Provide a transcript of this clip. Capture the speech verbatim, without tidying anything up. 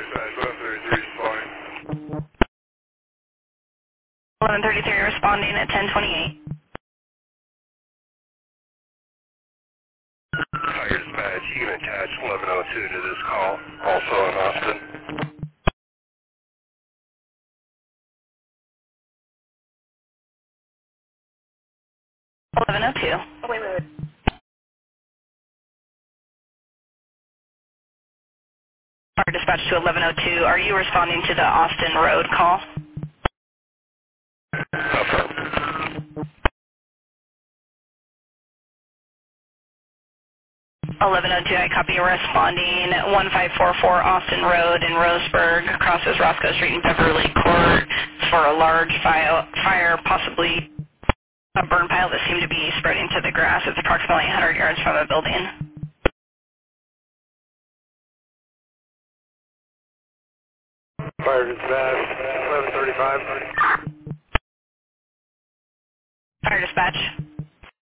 dispatch, eleven thirty-three responding. eleven thirty-three responding at ten twenty-eight. Tiger dispatch, you can attach eleven oh two to this call, also in Austin. eleven oh two. Oh, wait, wait, wait. Fire dispatch to eleven oh two. Are you responding to the Austin Road call? eleven oh two, I copy you responding. one five four four Austin Road in Roseburg, crosses Roscoe Street and Beverly Court for a large fire, fire, possibly a burn pile that seemed to be spreading to the grass. It's approximately one hundred yards from a building. Fire dispatch, eleven thirty-five. Fire dispatch.